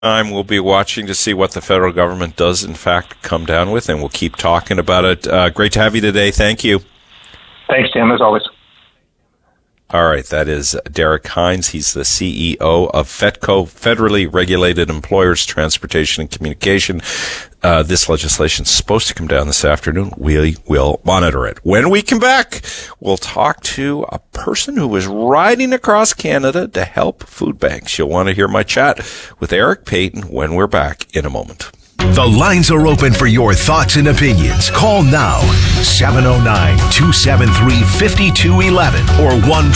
We'll be watching to see what the federal government does, in fact, come down with, and we'll keep talking about it. Great to have you today. Thank you. Thanks, Tim, as always. All right, that is Derek Hines. He's the CEO of FETCO, Federally Regulated Employers Transportation and Communication. This legislation is supposed to come down this afternoon. We will monitor it. When we come back, we'll talk to a person who is riding across Canada to help food banks. You'll want to hear my chat with Eric Payton when we're back in a moment. The lines are open for your thoughts and opinions. Call now, 709-273-5211 or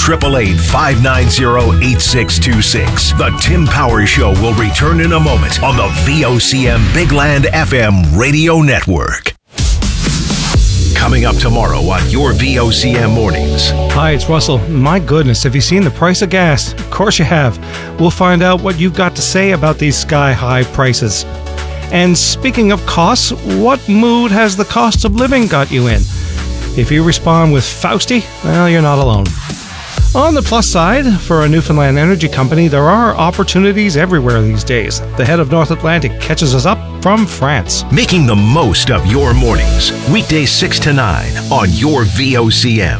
1-888-590-8626. The Tim Powers Show will return in a moment on the VOCM Big Land FM radio network. Coming up tomorrow on your VOCM mornings. Hi, it's Russell. My goodness, have you seen the price of gas? Of course you have. We'll find out what you've got to say about these sky-high prices. And speaking of costs, what mood has the cost of living got you in? If you respond with Fausty, well, you're not alone. On the plus side, for a Newfoundland energy company, there are opportunities everywhere these days. The head of North Atlantic catches us up from France. Making the most of your mornings. Weekdays 6 to 9 on your VOCM.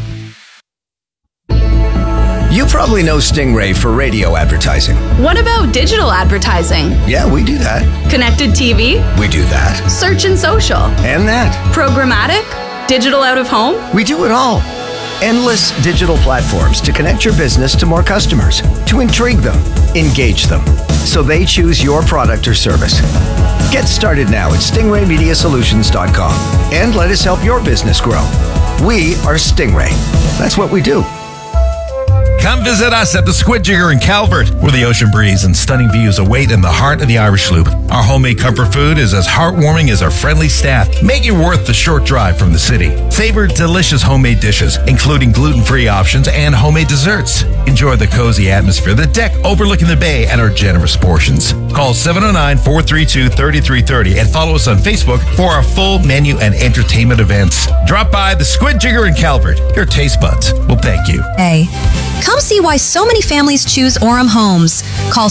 You probably know Stingray for radio advertising. What about digital advertising? Yeah, we do that. Connected TV? We do that. Search and social? And that. Programmatic? Digital out of home? We do it all. Endless digital platforms to connect your business to more customers, to intrigue them, engage them, so they choose your product or service. Get started now at stingraymediasolutions.com and let us help your business grow. We are Stingray. That's what we do. Come visit us at the Squid Jigger in Calvert, where the ocean breeze and stunning views await in the heart of the Irish Loop. Our homemade comfort food is as heartwarming as our friendly staff, making it worth the short drive from the city. Savor delicious homemade dishes, including gluten-free options and homemade desserts. Enjoy the cozy atmosphere, the deck overlooking the bay, and our generous portions. Call 709-432-3330 and follow us on Facebook for our full menu and entertainment events. Drop by the Squid Jigger in Calvert. Your taste buds will thank you. Hey, come see why so many families choose Orem Homes. Call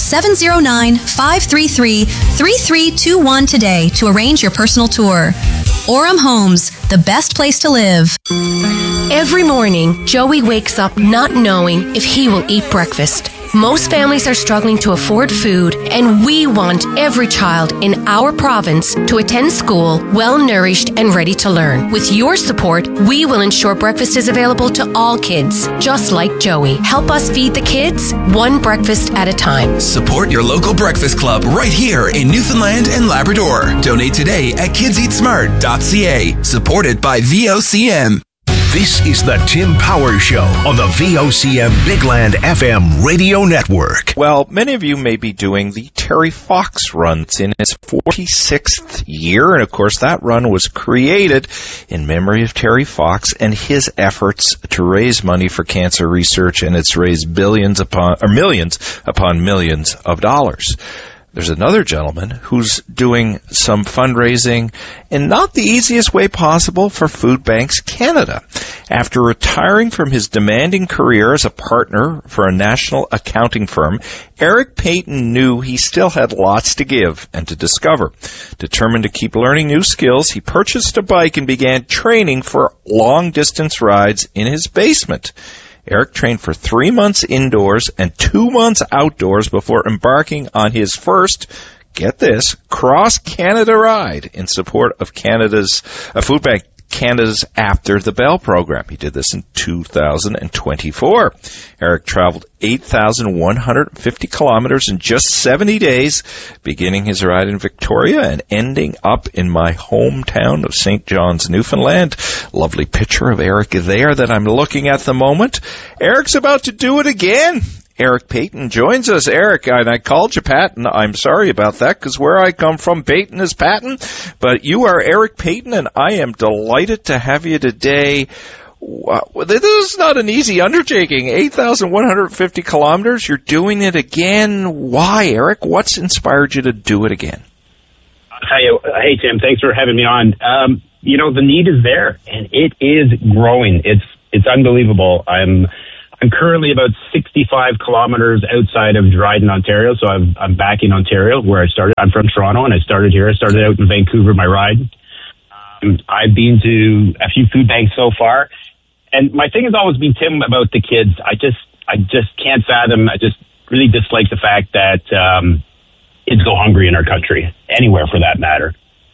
709-533-3321 today to arrange your personal tour. Orem Homes, the best place to live. Every morning, Joey wakes up not knowing if he will eat breakfast. Most families are struggling to afford food, and we want every child in our province to attend school well-nourished and ready to learn. With your support, we will ensure breakfast is available to all kids, just like Joey. Help us feed the kids, one breakfast at a time. Support your local breakfast club right here in Newfoundland and Labrador. Donate today at kidseatsmart.ca. Supported by VOCM. This is the Tim Powers Show on the VOCM Big Land FM radio network. Well, many of you may be doing the Terry Fox run. It's in its 46th year, and of course that run was created in memory of Terry Fox and his efforts to raise money for cancer research, and it's raised millions upon millions of dollars. There's another gentleman who's doing some fundraising in not the easiest way possible for Food Banks Canada. After retiring from his demanding career as a partner for a national accounting firm, Eric Payton knew he still had lots to give and to discover. Determined to keep learning new skills, he purchased a bike and began training for long-distance rides in his basement. Eric trained for 3 months indoors and 2 months outdoors before embarking on his first, get this, cross-Canada ride in support of Food Bank Canada's After the Bell program. He did this in 2024. Eric traveled 8,150 kilometers in just 70 days, beginning his ride in Victoria and ending up in my hometown of St. John's, Newfoundland. Lovely picture of Eric there that I'm looking at the moment. Eric's about to do it again. Eric Payton joins us. Eric, and I called you Patton. I'm sorry about that, because where I come from, Payton is Patton. But you are Eric Payton, and I am delighted to have you today. This is not an easy undertaking. 8,150 kilometers. You're doing it again. Why, Eric? What's inspired you to do it again? I'll tell you, hey, Tim, thanks for having me on. The need is there, and it is growing. It's unbelievable. I'm I'm currently about 65 kilometers outside of Dryden, Ontario. So I'm back in Ontario where I started. I'm from Toronto and I started here. I started out in Vancouver, my ride. I've been to a few food banks so far. And my thing has always been, Tim, about the kids. I just can't fathom. I just really dislike the fact that kids go hungry in our country, anywhere for that matter.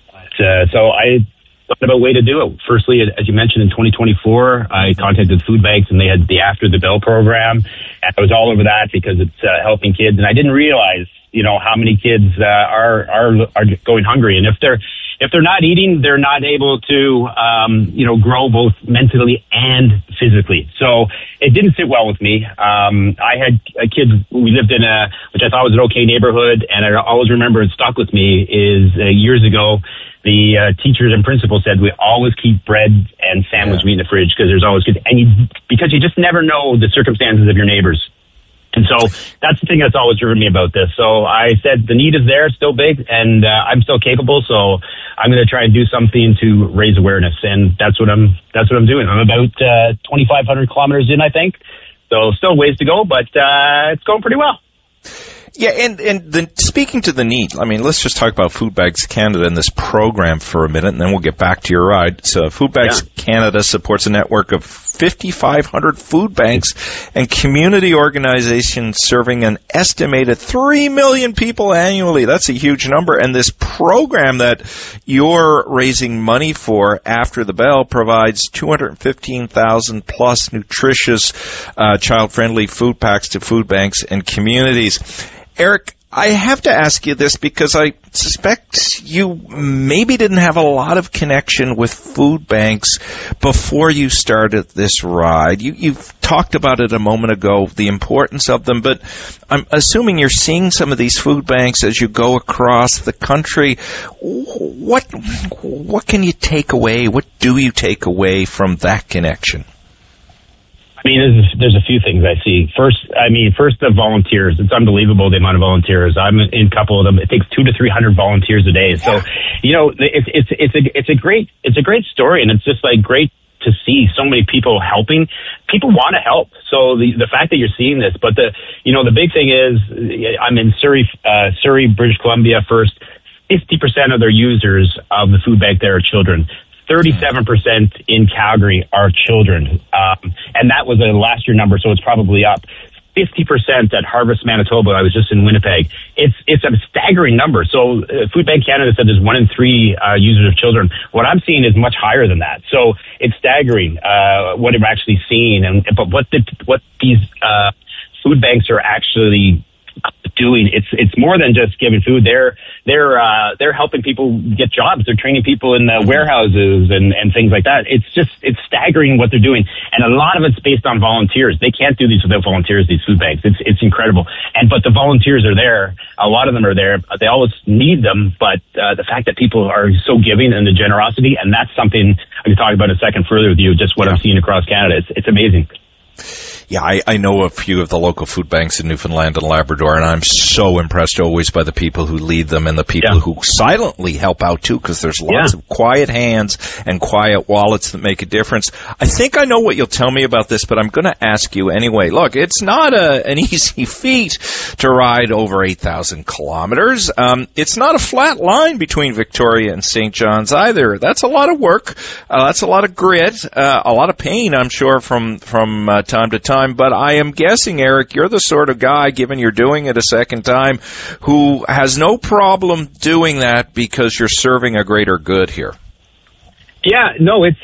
So I thought about a way to do it. Firstly, as you mentioned, in 2024, I contacted food banks and they had the After the Bell program. And I was all over that because it's helping kids. And I didn't realize, how many kids are going hungry. And if they're not eating, they're not able to, grow both mentally and physically. So it didn't sit well with me. I had kids, we lived in which I thought was an okay neighborhood. And I always remember it stuck with me is years ago, the teachers and principals said, we always keep bread and sandwich meat in the fridge because there's always kids. And because you just never know the circumstances of your neighbors. And so that's the thing that's always driven me about this. So I said the need is there, it's still big, and I'm still capable. So I'm going to try and do something to raise awareness, and that's what I'm doing. I'm about 2,500 kilometers in, I think. So still ways to go, but it's going pretty well. Yeah, and speaking to the need, I mean, let's just talk about Food Banks Canada and this program for a minute, and then we'll get back to your ride. So Food Banks Canada supports a network of 5,500 food banks and community organizations serving an estimated 3 million people annually. That's a huge number. And this program that you're raising money for, After the Bell, provides 215,000 plus nutritious, child-friendly food packs to food banks and communities. Eric, I have to ask you this because I suspect you maybe didn't have a lot of connection with food banks before you started this ride. You've talked about it a moment ago, the importance of them, but I'm assuming you're seeing some of these food banks as you go across the country. What can you take away? What do you take away from that connection? I mean, there's a few things I see. First, the volunteers. It's unbelievable the amount of volunteers. I'm in a couple of them. It takes 200 to 300 volunteers a day. So, it's a great story, and it's just like great to see so many people helping. People want to help. So the fact that you're seeing this, but the big thing is, I'm in Surrey, British Columbia first. 50% of their users of the food bank there are children. 37% in Calgary are children. And that was a last year number, so it's probably up. 50% at Harvest Manitoba. I was just in Winnipeg. It's a staggering number. So Food Bank Canada said there's 1 in 3 users of children. What I'm seeing is much higher than that. So it's staggering what I'm actually seeing. But what these food banks are actually doing, it's more than just giving food. They're helping people get jobs. They're training people in the warehouses and things like that. It's staggering what they're doing, and a lot of it's based on volunteers. They can't do these without volunteers, these food banks. It's incredible. But the volunteers are there. A lot of them are there. They always need them, but the fact that people are so giving and the generosity, and that's something I can talk about in a second further with you. Just what I'm seeing across Canada. It's amazing. Yeah, I know a few of the local food banks in Newfoundland and Labrador, and I'm so impressed always by the people who lead them and the people who silently help out too, because there's lots of quiet hands and quiet wallets that make a difference. I think I know what you'll tell me about this, but I'm going to ask you anyway. Look, it's not an easy feat to ride over 8,000 kilometers. It's not a flat line between Victoria and St. John's either. That's a lot of work. That's a lot of grit, a lot of pain, I'm sure, from time to time. But I am guessing, Eric, you're the sort of guy, given you're doing it a second time, who has no problem doing that because you're serving a greater good here. Yeah, no, it's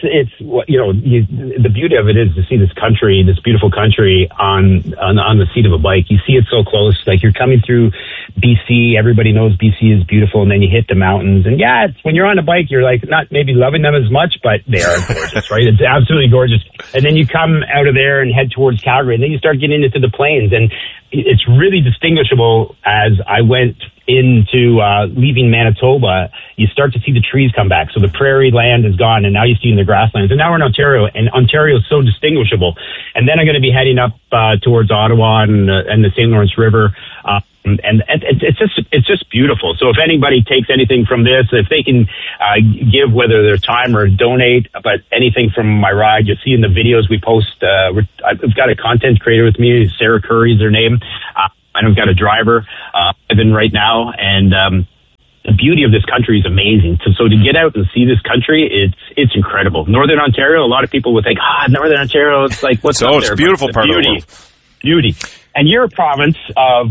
the beauty of it is to see this country, this beautiful country on the seat of a bike. You see it so close, like you're coming through BC. Everybody knows BC is beautiful, and then you hit the mountains. And when you're on a bike, you're like not maybe loving them as much, but they are gorgeous, right? It's absolutely gorgeous. And then you come out of there and head towards Calgary, and then you start getting into the plains, and it's really distinguishable as I went into leaving Manitoba, you start to see the trees come back. So the prairie land is gone, and now you're seeing the grasslands. And now we're in Ontario, and Ontario is so distinguishable. And then I'm going to be heading up towards Ottawa and the St. Lawrence River. And it's just beautiful. So if anybody takes anything from this, if they can give, whether their time or donate, but anything from my ride, you'll see in the videos we post. I've got a content creator with me, Sarah Curry is her name. And I've got a driver, Evan, right now. And the beauty of this country is amazing. So to get out and see this country, it's incredible. Northern Ontario, a lot of people would think, Northern Ontario, it's like, what's up there? It's a beautiful part of the world. Beauty. And your province of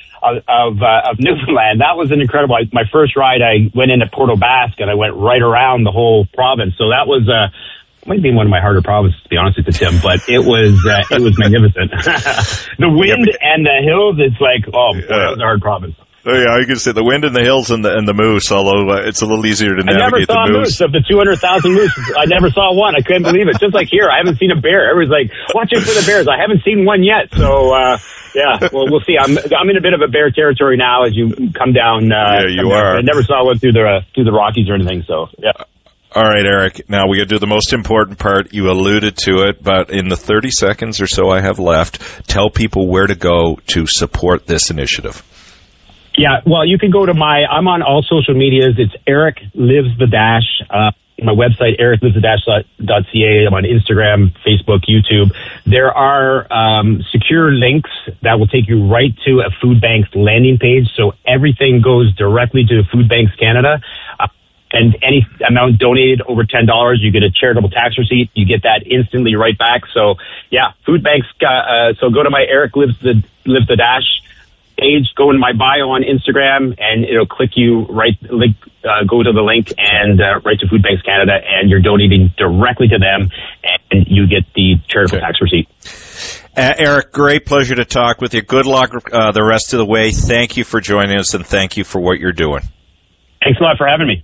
Newfoundland, that was an incredible. My first ride, I went into Port aux Basques and I went right around the whole province. So that was might be one of my harder provinces, to be honest with you, Tim. But it was magnificent. The wind and the hills, it's like, that was a hard province. Oh, yeah, I can say the wind and the hills and the moose, although it's a little easier to navigate the moose. I never saw a moose. Of the 200,000 moose, I never saw one. I couldn't believe it. Just like here, I haven't seen a bear. Everyone's like, watch out for the bears. I haven't seen one yet. So, yeah, well, we'll see. I'm in a bit of a bear territory now as you come down. You are. I never saw one through the Rockies or anything, so, yeah. All right, Eric. Now we got to do the most important part. You alluded to it, but in the 30 seconds or so I have left, tell people where to go to support this initiative. Yeah, well, you can go to I'm on all social medias. It's Eric Lives the Dash. My website, ericlivesthedash.ca. I'm on Instagram, Facebook, YouTube. There are secure links that will take you right to a food bank's landing page. So everything goes directly to Food Banks Canada. And any amount donated over $10, you get a charitable tax receipt. You get that instantly right back. So, yeah, Food Banks. So go to my Eric Lives the Dash page. Go in my bio on Instagram, and it'll click you go to the link and right to Food Banks Canada, and you're donating directly to them, and you get the charitable tax receipt. Eric, great pleasure to talk with you. Good luck the rest of the way. Thank you for joining us, and thank you for what you're doing. Thanks a lot for having me.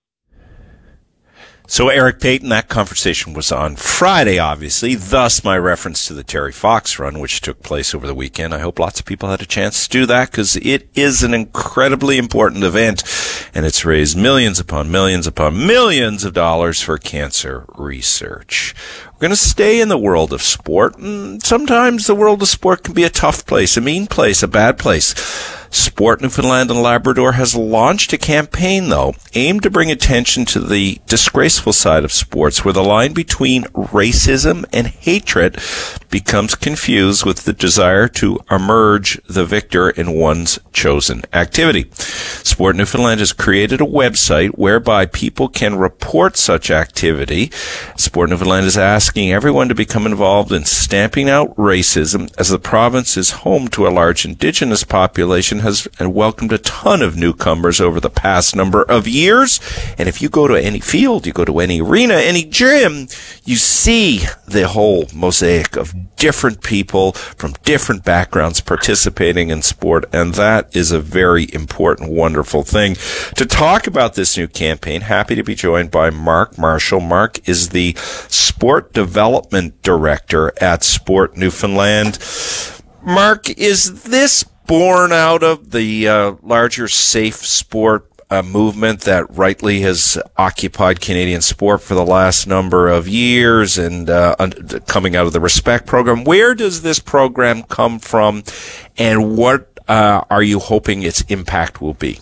So Eric Payton, that conversation was on Friday, obviously, thus my reference to the Terry Fox run, which took place over the weekend. I hope lots of people had a chance to do that because it is an incredibly important event, and it's raised millions upon millions upon millions of dollars for cancer research. We're going to stay in the world of sport, and sometimes the world of sport can be a tough place, a mean place, a bad place. Sport Newfoundland and Labrador has launched a campaign, though, aimed to bring attention to the disgraceful side of sports, where the line between racism and hatred becomes confused with the desire to emerge the victor in one's chosen activity. Sport Newfoundland has created a website whereby people can report such activity. Sport Newfoundland is asking everyone to become involved in stamping out racism, as the province is home to a large Indigenous population, has welcomed a ton of newcomers over the past number of years. And if you go to any field, you go to any arena, any gym, you see the whole mosaic of different people from different backgrounds participating in sport. And that is a very important, wonderful thing. To talk about this new campaign, happy to be joined by Mark Marshall. Mark is the Sport Development Director at Sport Newfoundland. Mark, is this born out of the larger safe sport movement that rightly has occupied Canadian sport for the last number of years, and coming out of the Respect program? Where does this program come from, and what are you hoping its impact will be?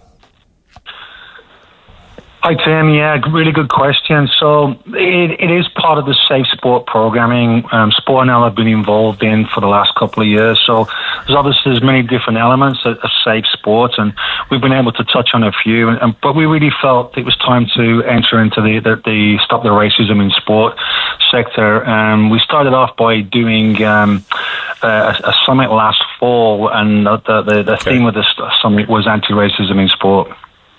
Hi, Tim. Yeah, really good question. So it is part of the safe sport programming. Sport NL have been involved in for the last couple of years. So there's many different elements of safe sports, and we've been able to touch on a few. But we really felt it was time to enter into the Stop the Racism in Sport sector. We started off by doing a summit last fall, and the theme of the summit was anti-racism in sport.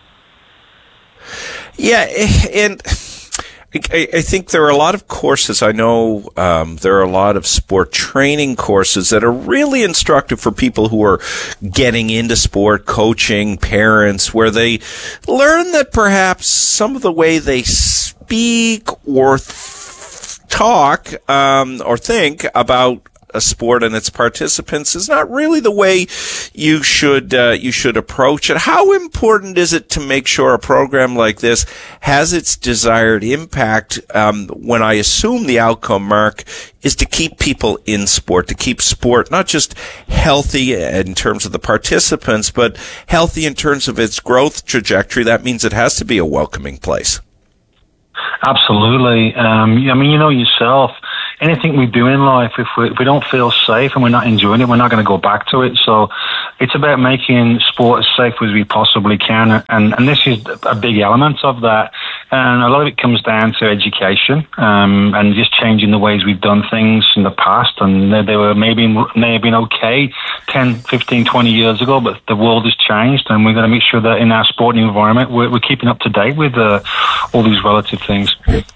Yeah, and I think there are a lot of courses. I know there are a lot of sport training courses that are really instructive for people who are getting into sport, coaching, parents, where they learn that perhaps some of the way they speak or talk or think about a sport and its participants is not really the way you should approach it. How important is it to make sure a program like this has its desired impact, when I assume the outcome, Mark, is to keep people in sport, to keep sport not just healthy in terms of the participants, but healthy in terms of its growth trajectory? That means it has to be a welcoming place. Absolutely. I mean, you know yourself, anything we do in life, if we don't feel safe and we're not enjoying it, we're not going to go back to it. So it's about making sport as safe as we possibly can. And this is a big element of that. And a lot of it comes down to education, and just changing the ways we've done things in the past. And they may have been okay 10, 15, 20 years ago, but the world has changed, and we've got to make sure that in our sporting environment, we're keeping up to date with all these relative things.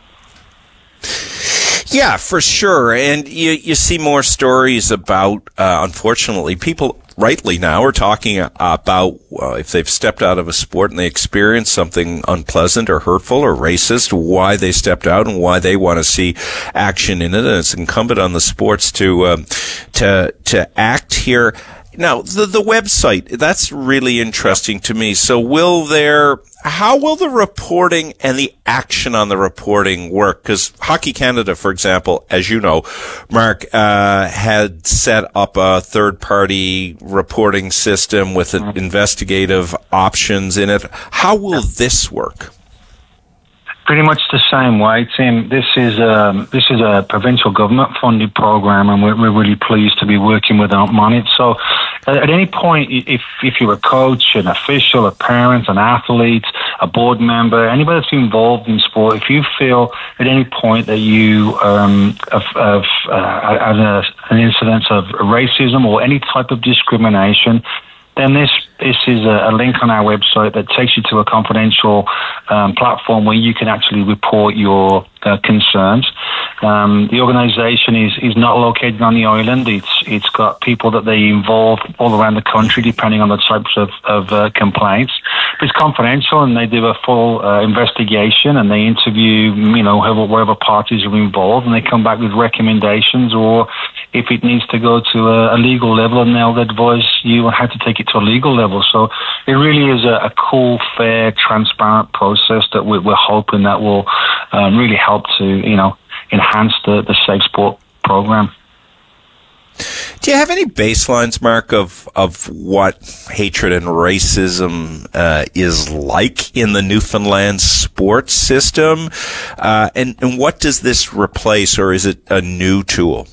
Yeah, for sure. And you see more stories about, unfortunately, people rightly now are talking about if they've stepped out of a sport and they experience something unpleasant or hurtful or racist, why they stepped out and why they want to see action in it. And it's incumbent on the sports to act here. Now, the website, that's really interesting to me. So how will the reporting and the action on the reporting work? Because Hockey Canada, for example, as you know, Mark, had set up a third-party reporting system with investigative options in it. How will this work? Pretty much the same way, Tim. This is a provincial government-funded program, and we're really pleased to be working with them on it. So, at any point, if you're a coach, an official, a parent, an athlete, a board member, anybody that's involved in sport, if you feel at any point that you have an incident of racism or any type of discrimination, then this is a link on our website that takes you to a confidential platform where you can actually report your concerns. The organisation is not located on the island. It's got people that they involve all around the country, depending on the types of complaints. But it's confidential, and they do a full investigation, and they interview wherever parties are involved, and they come back with recommendations, or if it needs to go to a legal level, and they'll advise you on how to take it to a legal level. So it really is a cool, fair, transparent process that we're hoping that will really help to, enhance the Safe Sport program. Do you have any baselines, Mark, of what hatred and racism is like in the Newfoundland sports system? And what does this replace, or is it a new tool?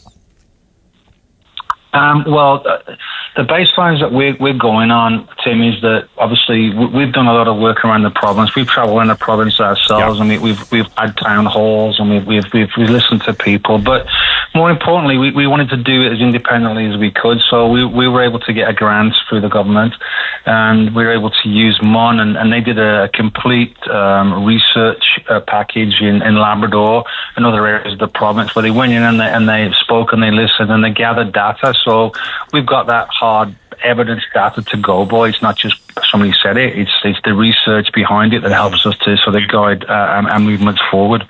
The baselines that we're going on, Tim, is that obviously we've done a lot of work around the province. We've travelled around the province ourselves, and we've had town halls, and we've listened to people. But more importantly, we wanted to do it as independently as we could. So we were able to get a grant through the government, and we were able to use MON, and they did a complete research package in Labrador and other areas of the province, where they went in and they spoke and they listened and they gathered data. So we've got that hard evidence data to go by. It's not just somebody said it. It's the research behind it that helps us to sort of guide our movements forward.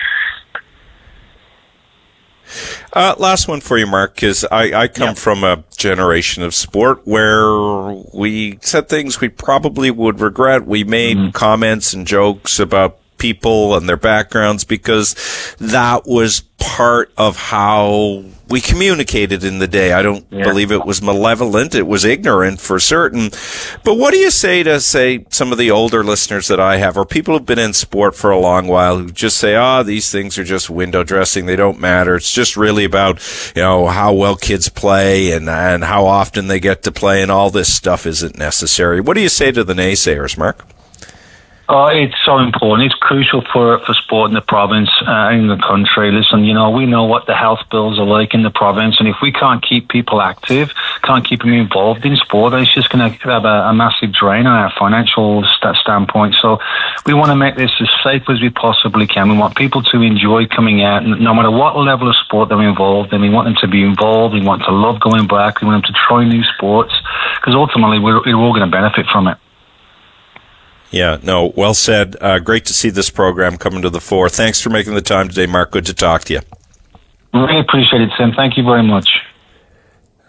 Last one for you, Mark, because I come from a generation of sport where we said things we probably would regret. We made comments and jokes about people and their backgrounds because that was part of how we communicated in the day. I don't believe it was malevolent. It was ignorant for certain. But what do you say to, some of the older listeners that I have, or people who've been in sport for a long while, who just say, these things are just window dressing. They don't matter. It's just really about, how well kids play and how often they get to play, and all this stuff isn't necessary. What do you say to the naysayers, Mark? It's so important. It's crucial for sport in the province, in the country. Listen, we know what the health bills are like in the province, and if we can't keep people active, can't keep them involved in sport, then it's just going to have a massive drain on our financial standpoint. So we want to make this as safe as we possibly can. We want people to enjoy coming out, no matter what level of sport they're involved in. We want them to be involved. We want to love going back. We want them to try new sports, because ultimately we're all going to benefit from it. Yeah, no, well said. Great to see this program coming to the fore. Thanks for making the time today, Mark. Good to talk to you. Really appreciate it, Tim. Thank you very much.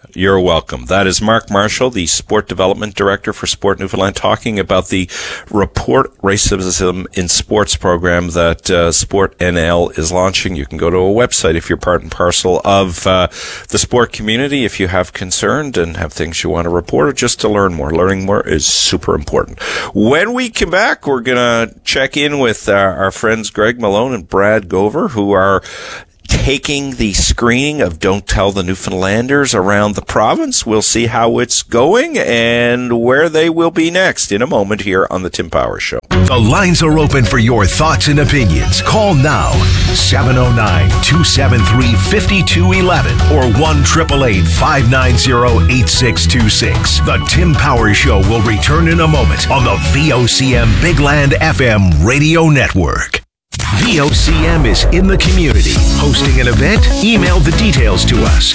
You're welcome. That is Mark Marshall, the Sport Development Director for Sport Newfoundland, talking about the Report Racism in Sports program that Sport NL is launching. You can go to a website if you're part and parcel of the sport community, if you have concern and have things you want to report, or just to learn more. Learning more is super important. When we come back, we're going to check in with our friends Greg Malone and Brad Gover, who are taking the screening of Don't Tell the Newfoundlanders around the province. We'll see how it's going and where they will be next in a moment here on the Tim Powers Show. The lines are open for your thoughts and opinions. Call now, 709-273-5211 or 1-888-590-8626. The Tim Powers Show will return in a moment on the VOCM Big Land FM radio network. VOCM is in the community. Hosting an event? Email the details to us.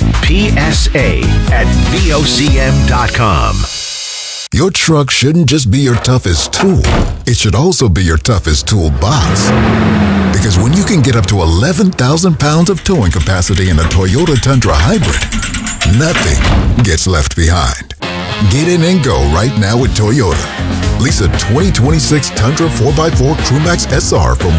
PSA@VOCM.com. Your truck shouldn't just be your toughest tool. It should also be your toughest toolbox. Because when you can get up to 11,000 pounds of towing capacity in a Toyota Tundra Hybrid, nothing gets left behind. Get in and go right now with Toyota. Lease a 2026 Tundra 4x4 Crewmax SR from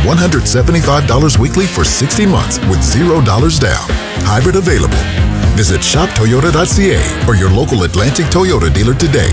$175 weekly for 60 months with $0 down. Hybrid available. Visit shoptoyota.ca or your local Atlantic Toyota dealer today.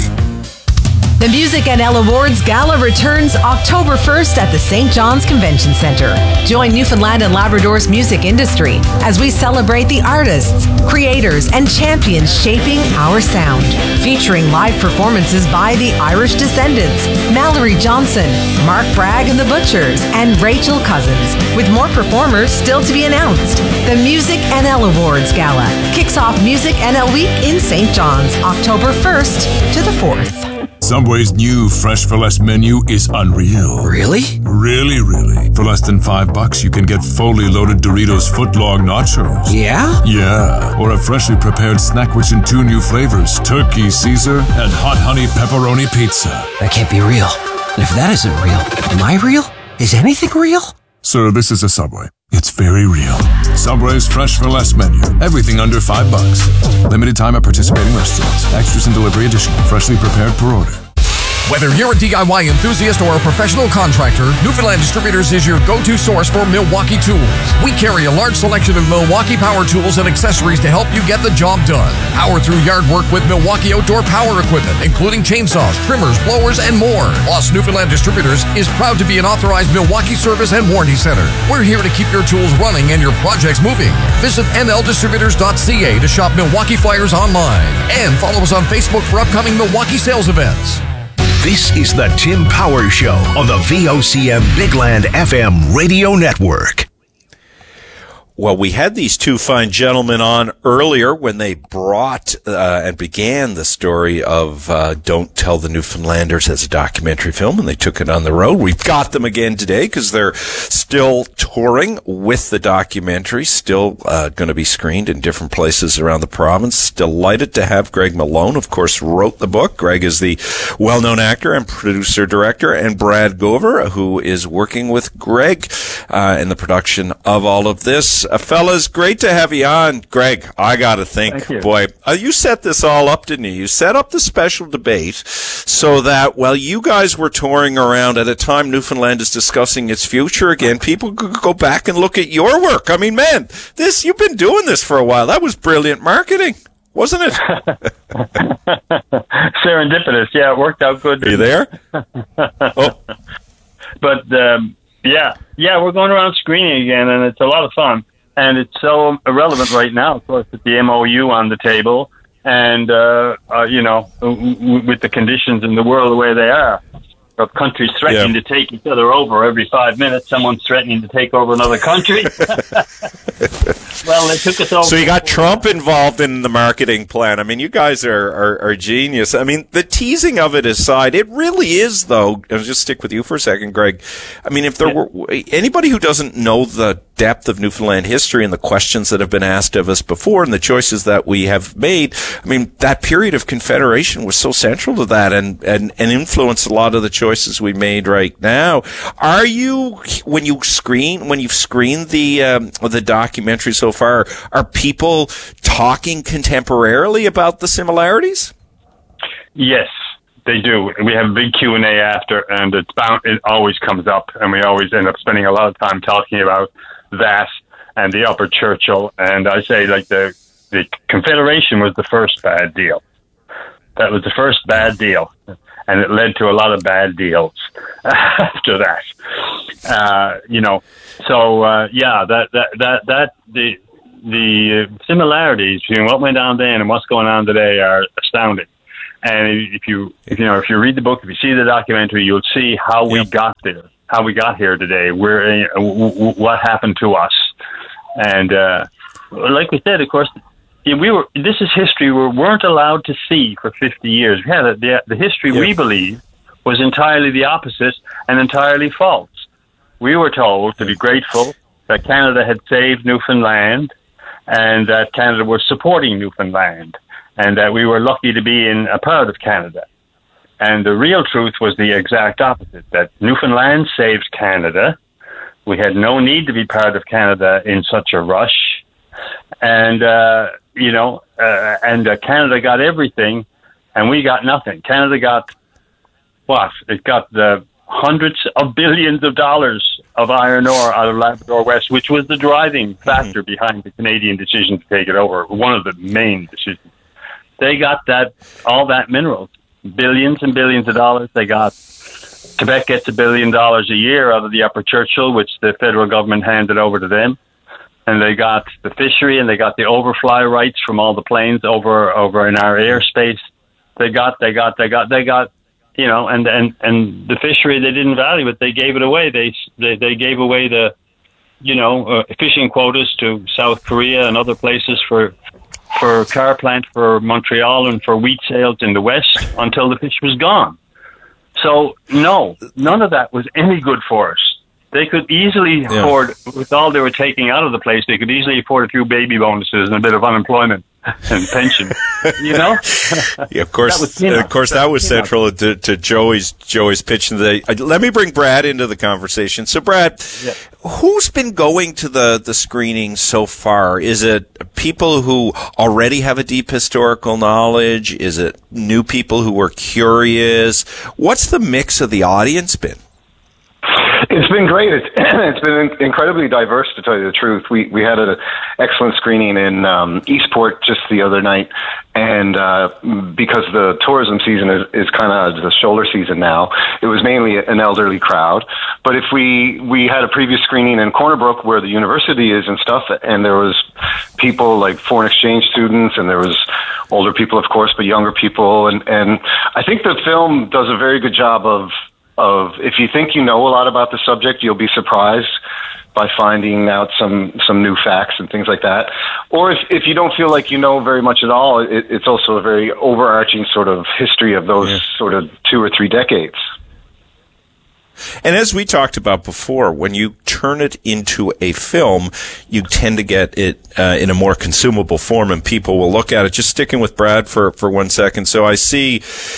The Music NL Awards Gala returns October 1st at the St. John's Convention Center. Join Newfoundland and Labrador's music industry as we celebrate the artists, creators, and champions shaping our sound. Featuring live performances by the Irish Descendants, Mallory Johnson, Mark Bragg and the Butchers, and Rachel Cousins, with more performers still to be announced. The Music NL Awards Gala kicks off Music NL Week in St. John's, October 1st to the 4th. Subway's new Fresh for Less menu is unreal. Really? Really. For less than $5, you can get fully loaded Doritos footlong nachos. Yeah? Yeah. Or a freshly prepared snack rich in 2 new flavors, Turkey Caesar and Hot Honey Pepperoni Pizza. That can't be real. And if that isn't real, am I real? Is anything real? Sir, this is a Subway. It's very real. Subway's Fresh for Less menu. Everything under $5. Limited time at participating restaurants. Extras and delivery additional. Freshly prepared per order. Whether you're a DIY enthusiast or a professional contractor, Newfoundland Distributors is your go-to source for Milwaukee tools. We carry a large selection of Milwaukee power tools and accessories to help you get the job done. Power through yard work with Milwaukee outdoor power equipment, including chainsaws, trimmers, blowers, and more. Plus, Newfoundland Distributors is proud to be an authorized Milwaukee service and warranty center. We're here to keep your tools running and your projects moving. Visit nldistributors.ca to shop Milwaukee flyers online. And follow us on Facebook for upcoming Milwaukee sales events. This is the Tim Powers Show on the VOCM Big Land FM radio network. Well, we had these two fine gentlemen on earlier when they brought and began the story of Don't Tell the Newfoundlanders as a documentary film, and they took it on the road. We've got them again today because they're still touring with the documentary, still going to be screened in different places around the province. Delighted to have Greg Malone, of course, wrote the book. Greg is the well-known actor and producer-director, and Brad Gover, who is working with Greg in the production of all of this. Fellas, great to have you on. Greg, I got to think, boy, you set this all up, didn't you? You set up the special debate so that while you guys were touring around at a time Newfoundland is discussing its future again, people could go back and look at your work. I mean, man, you've been doing this for a while. That was brilliant marketing, wasn't it? Serendipitous. Yeah, it worked out good. Are you there? Oh. But, yeah, we're going around screening again, and it's a lot of fun. And it's so irrelevant right now, of course, with the MOU on the table and, with the conditions in the world the way they are, of countries threatening to take each other over every 5 minutes. Someone's threatening to take over another country. Well, they took us over. So you got Trump involved in the marketing plan. I mean, you guys are genius. I mean, the teasing of it aside, it really is, though. I'll just stick with you for a second, Greg. I mean, if there were anybody who doesn't know the depth of Newfoundland history and the questions that have been asked of us before and the choices that we have made. I mean, that period of Confederation was so central to that and influenced a lot of the choices we made right now. Are you, when you've screened the documentary so far, are people talking contemporarily about the similarities? Yes, they do. We have a big Q&A after, and it always comes up, and we always end up spending a lot of time talking about that and the Upper Churchill. And I say, like, the Confederation was the first bad deal. That was the first bad deal, and it led to a lot of bad deals after that. The similarities between what went on then and what's going on today are astounding. And if you read the book, if you see the documentary, you'll see how we got there, how we got here today, what happened to us. And like we said, of course, this is history we weren't allowed to see for 50 years. We had the history we believe was entirely the opposite and entirely false. We were told to be grateful that Canada had saved Newfoundland and that Canada was supporting Newfoundland, and that we were lucky to be in a part of Canada. And the real truth was the exact opposite, that Newfoundland saved Canada. We had no need to be part of Canada in such a rush. And, Canada got everything, and we got nothing. Canada got what? It got the hundreds of billions of dollars of iron ore out of Labrador West, which was the driving factor behind the Canadian decision to take it over, one of the main decisions. They got all that minerals, billions and billions of dollars. They got, Quebec gets $1 billion a year out of the Upper Churchill, which the federal government handed over to them. And they got the fishery, and they got the overfly rights from all the planes over in our airspace. They got, and the fishery, they didn't value it. They gave it away. They gave away the, fishing quotas to South Korea and other places for car plant for Montreal and for wheat sales in the West until the fish was gone. So, no, none of that was any good for us. They could easily afford, with all they were taking out of the place, they could easily afford a few baby bonuses and a bit of unemployment and pension. Yeah, of course, that was central to Joey's pitch today. Let me bring Brad into the conversation. So, Brad, who's been going to the screening so far? Is it people who already have a deep historical knowledge? Is it new people who are curious? What's the mix of the audience been? It's been great. It's been incredibly diverse, to tell you the truth. We had an excellent screening in Eastport just the other night, and because the tourism season is kind of the shoulder season now, it was mainly an elderly crowd. But if we had a previous screening in Corner Brook, where the university is and stuff, and there was people like foreign exchange students, and there was older people, of course, but younger people, and I think the film does a very good job of if you think you know a lot about the subject, you'll be surprised by finding out some new facts and things like that. Or if you don't feel like you know very much at all, it's also a very overarching sort of history of those sort of 2 or 3 decades. And as we talked about before, when you turn it into a film, you tend to get it in a more consumable form, and people will look at it. Just sticking with Brad for 1 second. So I see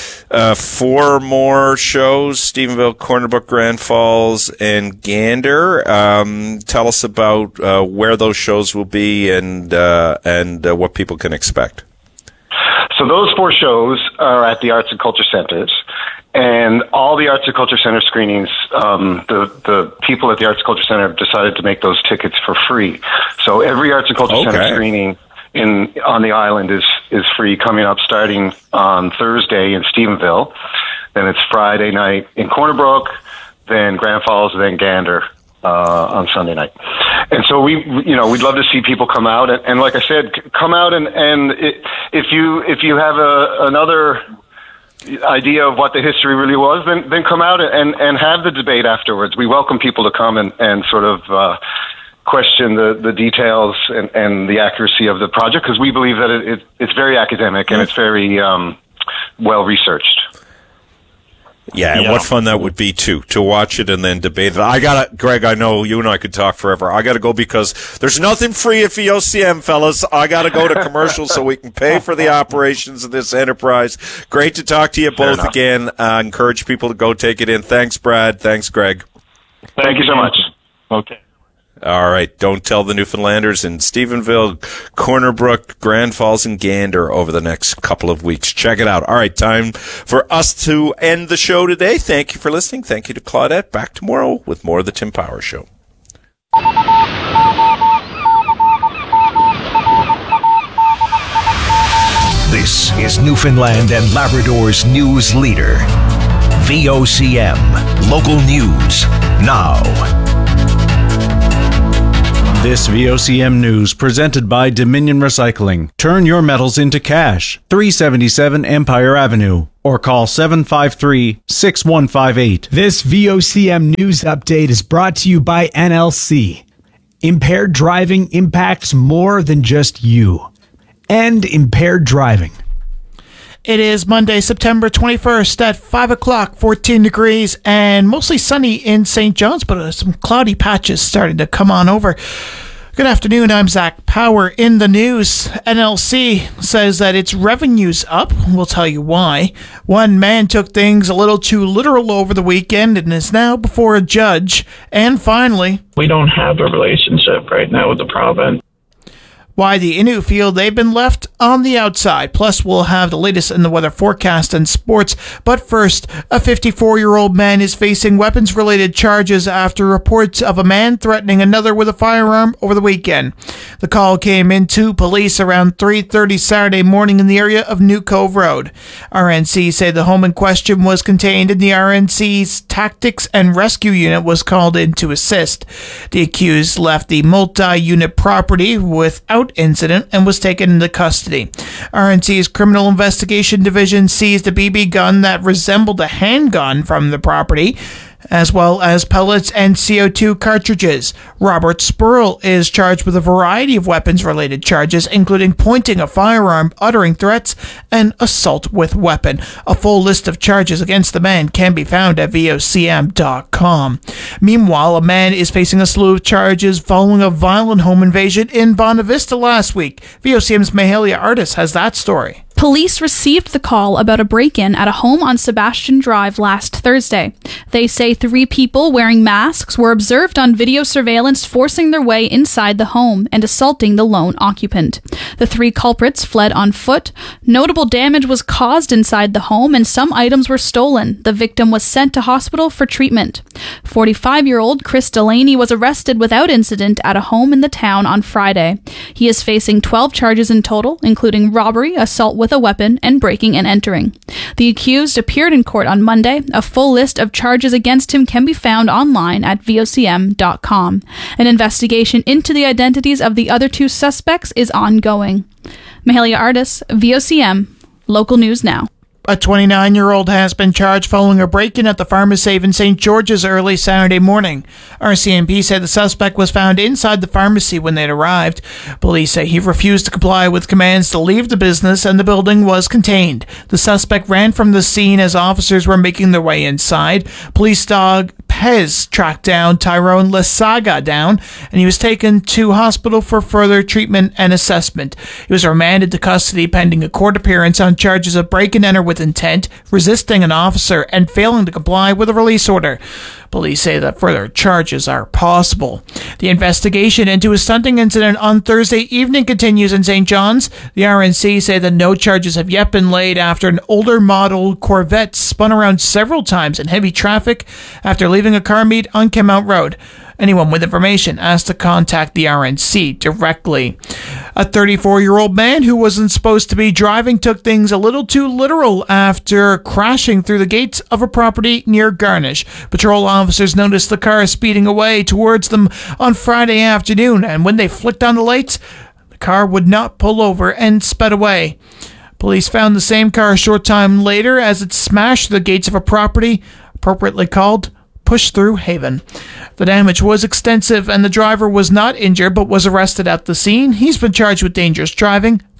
4 more shows: Stephenville, Corner Brook, Grand Falls, and Gander. Tell us about where those shows will be and what people can expect. So those 4 shows are at the Arts and Culture Centers. And all the Arts and Culture Center screenings, the people at the Arts and Culture Center have decided to make those tickets for free. So every Arts and Culture Center screening on the island is free, coming up starting on Thursday in Stephenville. Then it's Friday night in Corner Brook, then Grand Falls, then Gander on Sunday night. And so we'd love to see people come out. And like I said, come out and if you have another idea of what the history really was, then come out and have the debate afterwards. We welcome people to come and sort of question the details and the accuracy of the project, because we believe that it's very academic and it's very well researched. Yeah, and what fun that would be to watch it and then debate it. Greg, I know you and I could talk forever. I gotta go because there's nothing free at VOCM, fellas. I gotta go to commercial so we can pay for the operations of this enterprise. Great to talk to you both again. Encourage people to go take it in. Thanks, Brad. Thanks, Greg. Thank you so much. Okay. All right. Don't tell the Newfoundlanders in Stephenville, Corner Brook, Grand Falls, and Gander over the next couple of weeks. Check it out. All right. Time for us to end the show today. Thank you for listening. Thank you to Claudette. Back tomorrow with more of the Tim Power Show. This is Newfoundland and Labrador's news leader. VOCM. Local news now. This VOCM news presented by Dominion Recycling. Turn your metals into cash. 377 Empire Avenue. Or call 753-6158. This VOCM news update is brought to you by NLC. Impaired driving impacts more than just you. End impaired driving. It is Monday, September 21st at 5 o'clock, 14 degrees, and mostly sunny in St. John's, but some cloudy patches starting to come on over. Good afternoon, I'm Zach Power. In the news, NLC says that its revenue's up. We'll tell you why. One man took things a little too literal over the weekend and is now before a judge. And finally, we don't have a relationship right now with the province. Why the Innu feel they've been left on the outside. Plus, we'll have the latest in the weather forecast and sports. But first, a 54-year-old man is facing weapons-related charges after reports of a man threatening another with a firearm over the weekend. The call came into police around 3:30 Saturday morning in the area of New Cove Road. RNC say the home in question was contained and the RNC's Tactics and Rescue Unit was called in to assist. The accused left the multi-unit property without incident and was taken into custody. RNC's Criminal Investigation Division seized a BB gun that resembled a handgun from the property, as well as pellets and CO2 cartridges. Robert Spurl is charged with a variety of weapons-related charges, including pointing a firearm, uttering threats, and assault with weapon. A full list of charges against the man can be found at VOCM.com. Meanwhile, a man is facing a slew of charges following a violent home invasion in Bonavista last week. VOCM's Mahalia Artis has that story. Police received the call about a break-in at a home on Sebastian Drive last Thursday. They say 3 people wearing masks were observed on video surveillance forcing their way inside the home and assaulting the lone occupant. The 3 culprits fled on foot. Notable damage was caused inside the home and some items were stolen. The victim was sent to hospital for treatment. 45-year-old Chris Delaney was arrested without incident at a home in the town on Friday. He is facing 12 charges in total, including robbery, assault with a weapon, and breaking and entering. The accused appeared in court on Monday. A full list of charges against him can be found online at VOCM.com. An investigation into the identities of the other 2 suspects is ongoing. Mahalia Artis, VOCM, local news now. A 29-year-old has been charged following a break-in at the pharmacy in St. George's early Saturday morning. RCMP said the suspect was found inside the pharmacy when they arrived. Police say he refused to comply with commands to leave the business and the building was contained. The suspect ran from the scene as officers were making their way inside. Police dog Pez tracked down Tyrone Lasaga and he was taken to hospital for further treatment and assessment. He was remanded to custody pending a court appearance on charges of break and enter with intent, resisting an officer, and failing to comply with a release order. Police say that further charges are possible. The investigation into a stunting incident on Thursday evening continues in St. John's. The RNC say that no charges have yet been laid after an older model Corvette spun around several times in heavy traffic after leaving a car meet on Kenmount Road. Anyone with information has to contact the RNC directly. A 34-year-old man who wasn't supposed to be driving took things a little too literal after crashing through the gates of a property near Garnish. Patrol officers noticed the car speeding away towards them on Friday afternoon, and when they flicked on the lights, the car would not pull over and sped away. Police found the same car a short time later as it smashed the gates of a property appropriately called Push-Through Haven. The damage was extensive and the driver was not injured but was arrested at the scene. He's been charged with dangerous driving,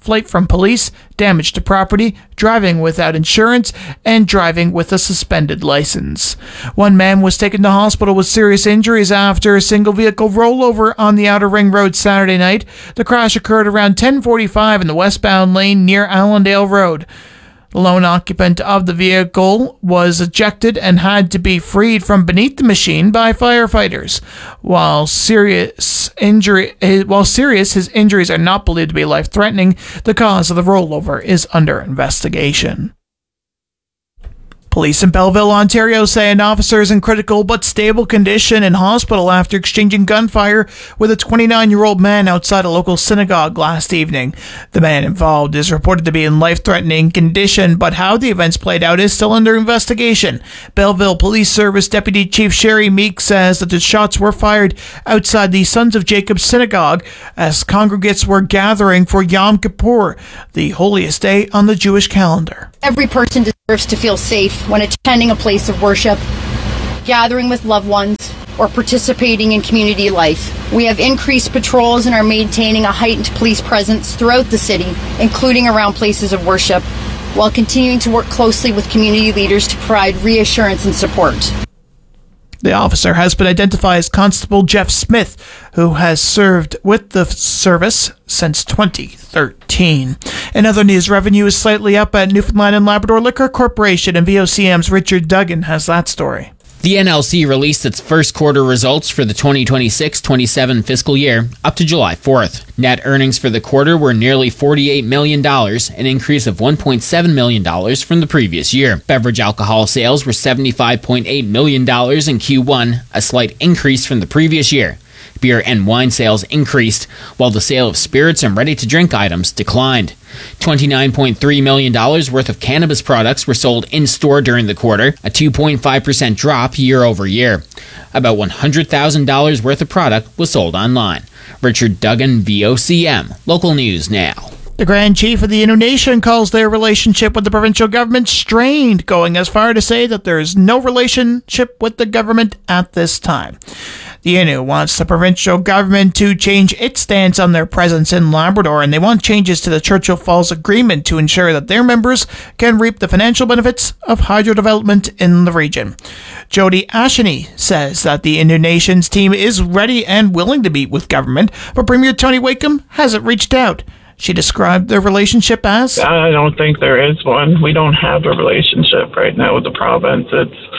flight from police, damage to property, driving without insurance, and driving with a suspended license. One man was taken to hospital with serious injuries after a single vehicle rollover on the Outer Ring Road Saturday night. The crash occurred around 10:45 in the westbound lane near Allendale Road. The lone occupant of the vehicle was ejected and had to be freed from beneath the machine by firefighters. While serious, his injuries are not believed to be life-threatening, the cause of the rollover is under investigation. Police in Belleville, Ontario say an officer is in critical but stable condition in hospital after exchanging gunfire with a 29-year-old man outside a local synagogue last evening. The man involved is reported to be in life-threatening condition, but how the events played out is still under investigation. Belleville Police Service Deputy Chief Sherry Meek says that the shots were fired outside the Sons of Jacob Synagogue as congregates were gathering for Yom Kippur, the holiest day on the Jewish calendar. Every person deserves to feel safe when attending a place of worship, gathering with loved ones, or participating in community life. We have increased patrols and are maintaining a heightened police presence throughout the city, including around places of worship, while continuing to work closely with community leaders to provide reassurance and support. The officer has been identified as Constable Jeff Smith, who has served with the service since 2013. In other news, revenue is slightly up at Newfoundland and Labrador Liquor Corporation, and VOCM's Richard Duggan has that story. The NLC released its first quarter results for the 2026-27 fiscal year up to July 4th. Net earnings for the quarter were nearly $48 million, an increase of $1.7 million from the previous year. Beverage alcohol sales were $75.8 million in Q1, a slight increase from the previous year. Beer and wine sales increased, while the sale of spirits and ready-to-drink items declined. $29.3 million worth of cannabis products were sold in-store during the quarter, a 2.5% drop year over year. About $100,000 worth of product was sold online. Richard Duggan, VOCM. Local News Now. The Grand Chief of the Innu Nation calls their relationship with the provincial government strained, going as far to say that there is no relationship with the government at this time. The Innu wants the provincial government to change its stance on their presence in Labrador, and they want changes to the Churchill Falls Agreement to ensure that their members can reap the financial benefits of hydro development in the region. Jody Asheny says that the Innu Nation's team is ready and willing to meet with government, but Premier Tony Wakeham hasn't reached out. She described their relationship as, I don't think there is one. We don't have a relationship right now with the province.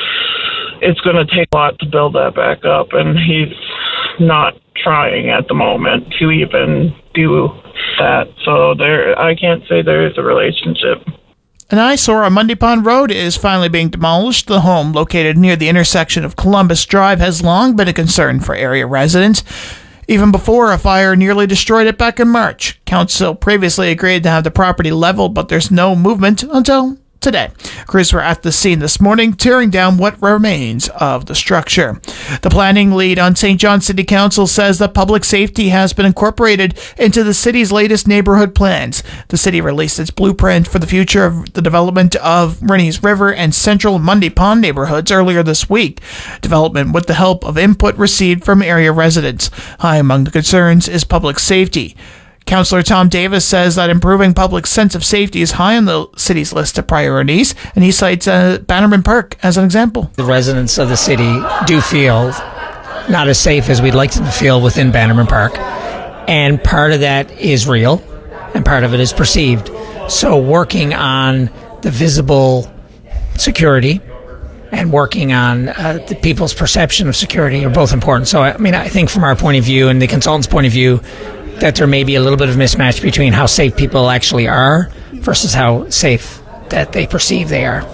It's going to take a lot to build that back up, and he's not trying at the moment to even do that. So I can't say there is a relationship. An eyesore on Mundy Pond Road is finally being demolished. The home, located near the intersection of Columbus Drive, has long been a concern for area residents, even before a fire nearly destroyed it back in March. Council previously agreed to have the property leveled, but there's no movement until today. Crews were at the scene this morning, tearing down what remains of the structure. The planning lead on St. John City Council says that public safety has been incorporated into the city's latest neighborhood plans. The city released its blueprint for the future of the development of Rennie's River and Central Mundy Pond neighborhoods earlier this week. Development with the help of input received from area residents. High among the concerns is public safety. Councillor Tom Davis says that improving public sense of safety is high on the city's list of priorities, and he cites Bannerman Park as an example. The residents of the city do feel not as safe as we'd like them to feel within Bannerman Park, and part of that is real, and part of it is perceived. So working on the visible security and working on the people's perception of security are both important. So, I think from our point of view and the consultant's point of view, that there may be a little bit of mismatch between how safe people actually are versus how safe that they perceive they are.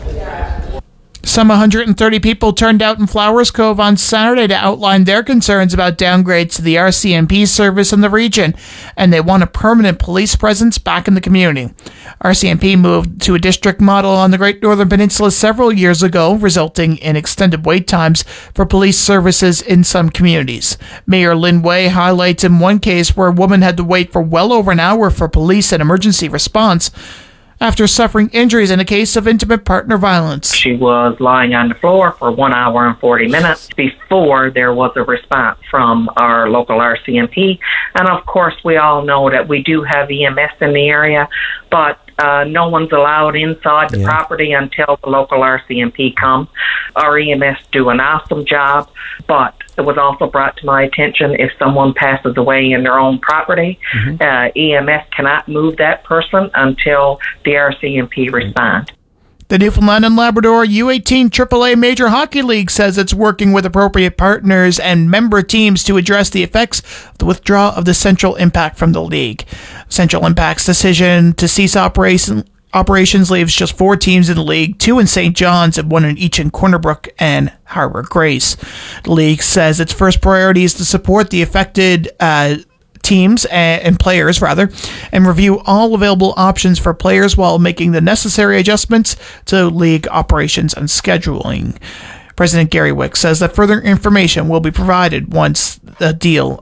Some 130 people turned out in Flowers Cove on Saturday to outline their concerns about downgrades to the RCMP service in the region, and they want a permanent police presence back in the community. RCMP moved to a district model on the Great Northern Peninsula several years ago, resulting in extended wait times for police services in some communities. Mayor Lynn Way highlights in one case where a woman had to wait for well over an hour for police and emergency response. after suffering injuries in a case of intimate partner violence. She was lying on the floor for 1 hour and 40 minutes before there was a response from our local RCMP. And of course, we all know that we do have EMS in the area, but no one's allowed inside the property until the local RCMP come. Our EMS do an awesome job, but it was also brought to my attention if someone passes away in their own property, EMS cannot move that person until the RCMP respond. The Newfoundland and Labrador U18 AAA Major Hockey League says it's working with appropriate partners and member teams to address the effects of the withdrawal of the Central Impact from the league. Central Impact's decision to cease operations leaves just 4 teams in the league, 2 in St. John's and 1 in each in Corner Brook and Harbour Grace. The league says its first priority is to support the affected teams and players, and review all available options for players while making the necessary adjustments to league operations and scheduling. President Gary Wick says that further information will be provided once details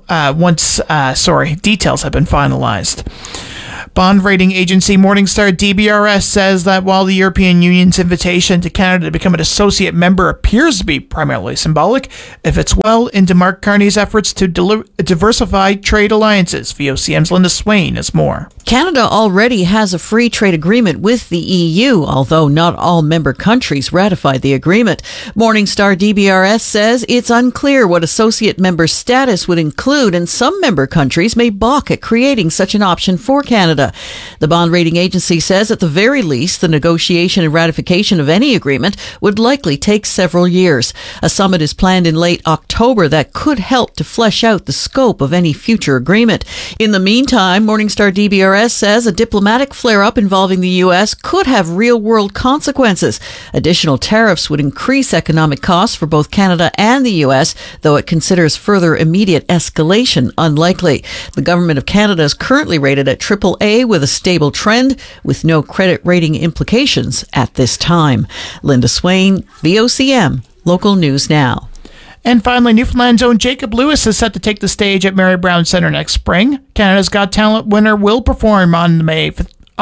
have been finalized. Bond rating agency Morningstar DBRS says that while the European Union's invitation to Canada to become an associate member appears to be primarily symbolic, it fits well into Mark Carney's efforts to diversify trade alliances. VOCM's Linda Swain has more. Canada already has a free trade agreement with the EU, although not all member countries ratified the agreement. Morningstar DBRS says it's unclear what associate member status would include, and some member countries may balk at creating such an option for Canada. The bond rating agency says at the very least, the negotiation and ratification of any agreement would likely take several years. A summit is planned in late October that could help to flesh out the scope of any future agreement. In the meantime, Morningstar DBRS says a diplomatic flare-up involving the U.S. could have real-world consequences. Additional tariffs would increase economic costs for both Canada and the U.S., though it considers further immediate escalation unlikely. The Government of Canada is currently rated at AAA with a stable trend, with no credit rating implications at this time. Linda Swain, VOCM, Local News Now. And finally, Newfoundland's own Jacob Lewis is set to take the stage at Mary Brown Centre next spring. Canada's Got Talent winner will perform on May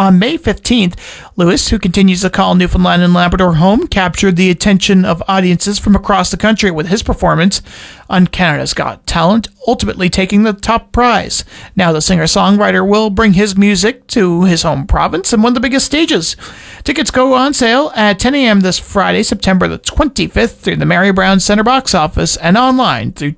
15th. Lewis, who continues to call Newfoundland and Labrador home, captured the attention of audiences from across the country with his performance on Canada's Got Talent, ultimately taking the top prize. Now the singer-songwriter will bring his music to his home province and one of the biggest stages. Tickets go on sale at 10 a.m. this Friday, September the 25th, through the Mary Brown Centre box office and online through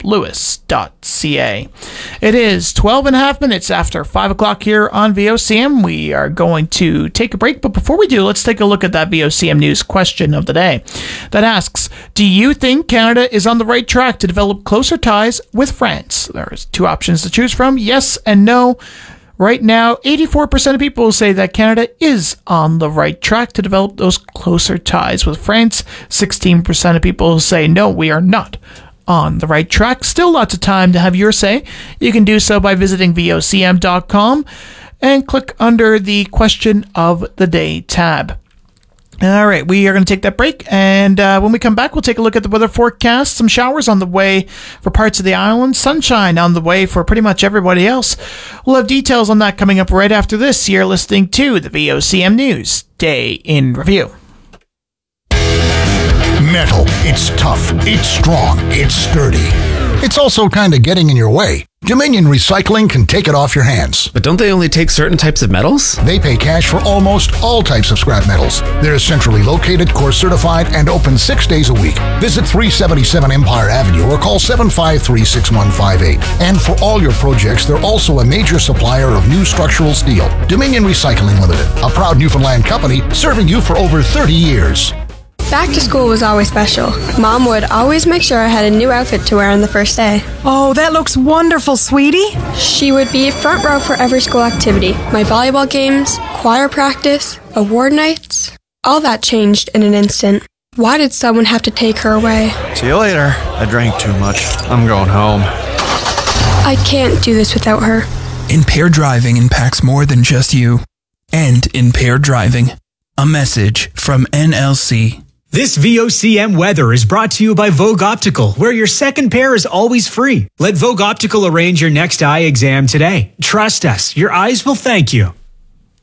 jacoblewis.ca. It is 12 and a half minutes after 5 o'clock here on VOCM. We are going to take a break, but before we do, let's take a look at that VOCM News question of the day that asks, do you think Canada is on the right track to develop closer ties with France? There's 2 options to choose from, yes and no. Right now, 84% of people say that Canada is on the right track to develop those closer ties with France. 16% of people say, no, we are not on the right track. Still lots of time to have your say. You can do so by visiting vocm.com and click under the Question of the Day tab. All right, we are going to take that break, and when we come back, we'll take a look at the weather forecast. Some showers on the way for parts of the island, sunshine on the way for pretty much everybody else. We'll have details on that coming up right after this. You're listening to the VOCM News Day in Review. Metal. It's tough. It's strong. It's sturdy. It's also kind of getting in your way. Dominion Recycling can take it off your hands. But don't they only take certain types of metals? They pay cash for almost all types of scrap metals. They're centrally located, course certified, and open 6 days a week. Visit 377 Empire Avenue or call 753-6158. And for all your projects, they're also a major supplier of new structural steel. Dominion Recycling Limited, a proud Newfoundland company serving you for over 30 years. Back to school was always special. Mom would always make sure I had a new outfit to wear on the first day. Oh, that looks wonderful, sweetie. She would be front row for every school activity. My volleyball games, choir practice, award nights. All that changed in an instant. Why did someone have to take her away? See you later. I drank too much. I'm going home. I can't do this without her. Impaired driving impacts more than just you. End impaired driving. A message from NLC. This VOCM weather is brought to you by Vogue Optical, where your second pair is always free. Let Vogue Optical arrange your next eye exam today. Trust us, your eyes will thank you.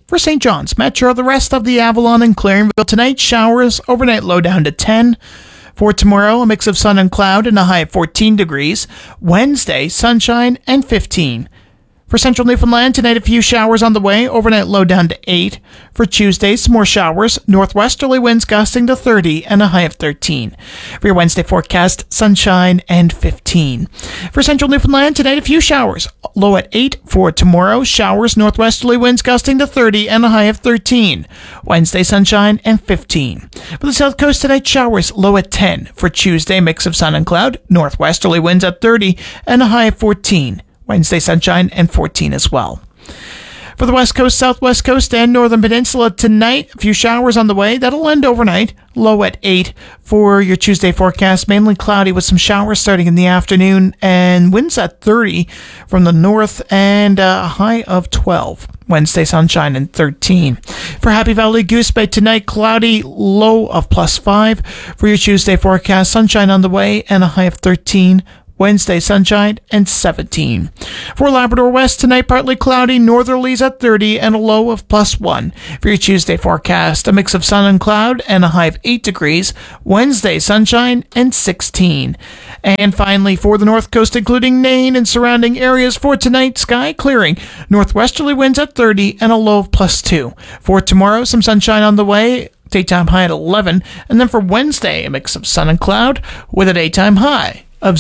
For St. John's Metro, the rest of the Avalon and Clarenville tonight, showers, overnight low down to 10. For tomorrow, a mix of sun and cloud and a high of 14 degrees. Wednesday, sunshine and 15. For central Newfoundland, tonight a few showers on the way, overnight low down to 8. For Tuesday, some more showers, northwesterly winds gusting to 30 and a high of 13. For your Wednesday forecast, sunshine and 15. For central Newfoundland, tonight a few showers, low at 8. For tomorrow, showers, northwesterly winds gusting to 30 and a high of 13. Wednesday, sunshine and 15. For the south coast tonight, showers, low at 10. For Tuesday, mix of sun and cloud, northwesterly winds at 30 and a high of 14. Wednesday, sunshine and 14 as well. For the west coast, southwest coast, and northern peninsula tonight, a few showers on the way. That'll end overnight, low at 8. For your Tuesday forecast, mainly cloudy with some showers starting in the afternoon and winds at 30 from the north and a high of 12. Wednesday, sunshine and 13. For Happy Valley Goose Bay tonight, cloudy, low of +5. For your Tuesday forecast, sunshine on the way and a high of 13. Wednesday, sunshine and 17. For Labrador West tonight, partly cloudy, northerlies at 30 and a low of +1. For your Tuesday forecast, a mix of sun and cloud and a high of 8 degrees. Wednesday, sunshine and 16. And finally, for the north coast, including Nain and surrounding areas, for tonight, sky clearing, northwesterly winds at 30 and a low of +2. For tomorrow, some sunshine on the way, daytime high at 11. And then for Wednesday, a mix of sun and cloud with a daytime high of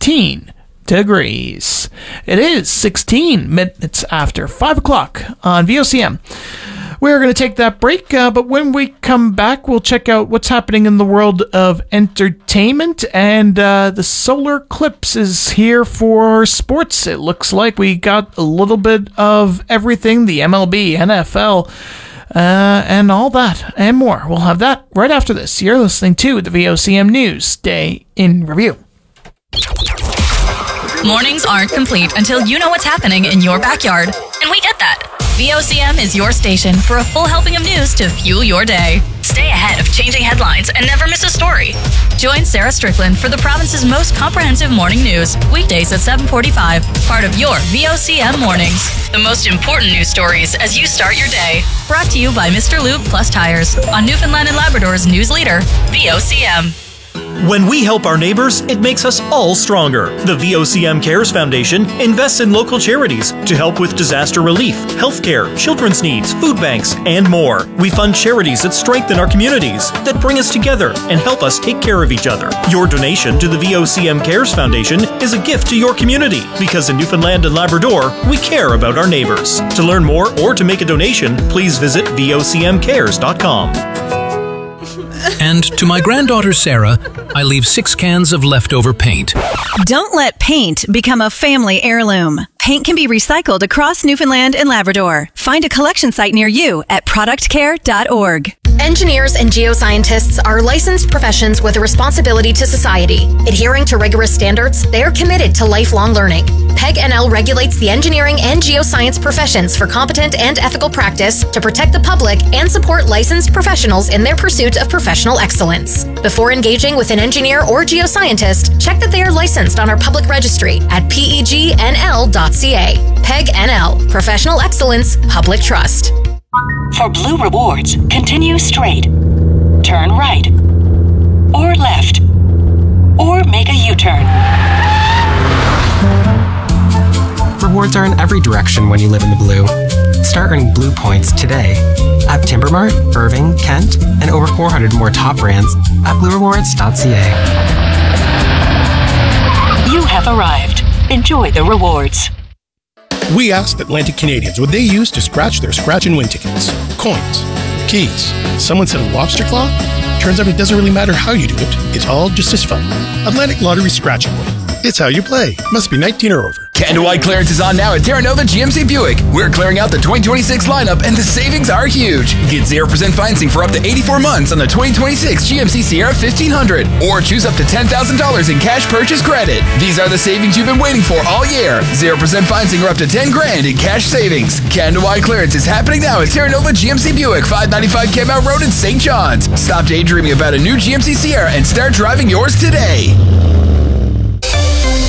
16 degrees. It is 16 minutes after 5 o'clock on VOCM. We're going to take that break, but when we come back, we'll check out what's happening in the world of entertainment, and the solar eclipse is here for sports. It looks like we got a little bit of everything, the MLB, NFL, and all that and more. We'll have that right after this. You're listening to the VOCM News Day in Review. Mornings aren't complete until you know what's happening in your backyard. And we get that. VOCM is your station for a full helping of news to fuel your day. Stay ahead of changing headlines and never miss a story. Join Sarah Strickland for the province's most comprehensive morning news, weekdays at 7:45, part of your VOCM Mornings. The most important news stories as you start your day. Brought to you by Mr. Lube Plus Tires on Newfoundland and Labrador's news leader, VOCM. When we help our neighbors, it makes us all stronger. The VOCM Cares Foundation invests in local charities to help with disaster relief, healthcare, children's needs, food banks, and more. We fund charities that strengthen our communities, that bring us together and help us take care of each other. Your donation to the VOCM Cares Foundation is a gift to your community, because in Newfoundland and Labrador, we care about our neighbors. To learn more or to make a donation, please visit vocmcares.com. And to my granddaughter Sarah, I leave 6 cans of leftover paint. Don't let paint become a family heirloom. Paint can be recycled across Newfoundland and Labrador. Find a collection site near you at productcare.org. Engineers and geoscientists are licensed professions with a responsibility to society. Adhering to rigorous standards, they are committed to lifelong learning. PEG NL regulates the engineering and geoscience professions for competent and ethical practice to protect the public and support licensed professionals in their pursuit of professional excellence. Before engaging with an engineer or geoscientist, check that they are licensed on our public registry at pegnl.ca. PEG NL, Professional Excellence, Public Trust. For Blue Rewards, continue straight, turn right, or left, or make a U-turn. Rewards are in every direction when you live in the Blue. Start earning Blue points today at Timbermart, Irving, Kent, and over 400 more top brands at bluerewards.ca. You have arrived. Enjoy the rewards. We asked Atlantic Canadians what they use to scratch their scratch and win tickets. Coins, keys. Someone said a lobster claw? Turns out it doesn't really matter how you do it. It's all just as fun. Atlantic Lottery Scratch and Win. It's how you play. Must be 19 or over. Canada-wide clearance is on now at Terra Nova GMC Buick. We're clearing out the 2026 lineup, and the savings are huge. Get 0% financing for up to 84 months on the 2026 GMC Sierra 1500, or choose up to $10,000 in cash purchase credit. These are the savings you've been waiting for all year. 0% financing or up to $10,000 in cash savings. Canada-wide clearance is happening now at Terra Nova GMC Buick, 595 Kemau Road in St. John's. Stop daydreaming about a new GMC Sierra and start driving yours today. Your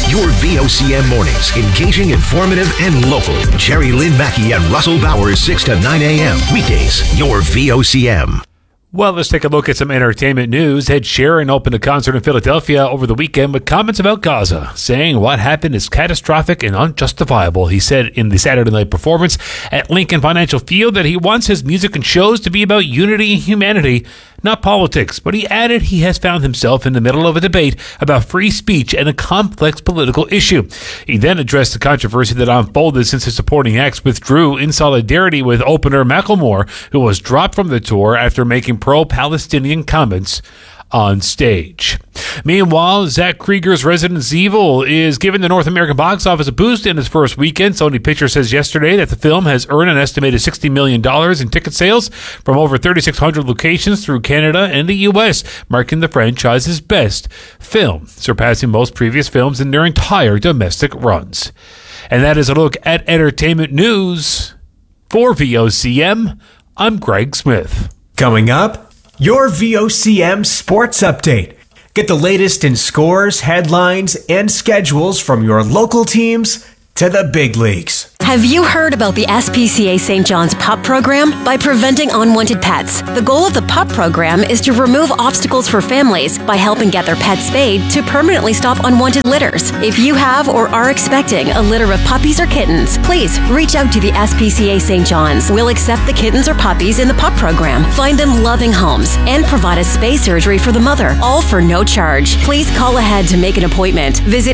VOCM mornings. Engaging, informative, and local. Jerry Lynn Mackey and Russell Bowers, 6 to 9 a.m. Weekdays, your VOCM. Well, let's take a look at some entertainment news. Ed Sheeran opened a concert in Philadelphia over the weekend with comments about Gaza, saying what happened is catastrophic and unjustifiable. He said in the Saturday night performance at Lincoln Financial Field that he wants his music and shows to be about unity and humanity, not politics. But he added he has found himself in the middle of a debate about free speech and a complex political issue. He then addressed the controversy that unfolded since his supporting acts withdrew in solidarity with opener Macklemore, who was dropped from the tour after making pro-Palestinian comments on stage. Meanwhile, Zach Krieger's Resident Evil is giving the North American box office a boost in its first weekend. Sony Pictures says yesterday that the film has earned an estimated $60 million in ticket sales from over 3,600 locations through Canada and the U.S., marking the franchise's best film, surpassing most previous films in their entire domestic runs. And that is a look at entertainment news. For VOCM, I'm Greg Smith. Coming up, your VOCM Sports Update. Get the latest in scores, headlines, and schedules from your local teams to the big leagues. Have you heard about the SPCA St. John's PUP program? By preventing unwanted pets. The goal of the PUP program is to remove obstacles for families by helping get their pets spayed to permanently stop unwanted litters. If you have or are expecting a litter of puppies or kittens, please reach out to the SPCA St. John's. We'll accept the kittens or puppies in the PUP program, find them loving homes, and provide a spay surgery for the mother, all for no charge. Please call ahead to make an appointment. Visit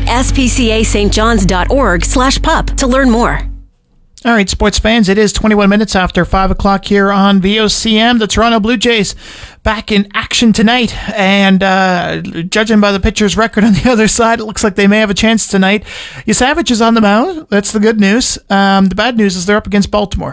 spcastjohns.org/pup to learn more. All right, sports fans, it is 21 minutes after 5 o'clock here on VOCM. The Toronto Blue Jays back in action tonight, and judging by the pitcher's record on the other side, it looks like they may have a chance tonight. Savage is on the mound. That's the good news. The bad news is they're up against Baltimore.